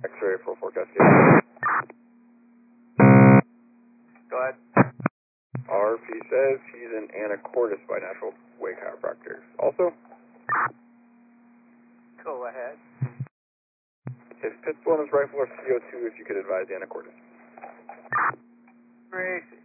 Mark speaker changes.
Speaker 1: X-ray for forecast.
Speaker 2: Go ahead.
Speaker 1: RP says he's in Anacortes by Natural Way Chiropractors. Also?
Speaker 2: Go ahead.
Speaker 1: His pistol and his rifle are CO2 if you could advise Anacortes.
Speaker 2: Great.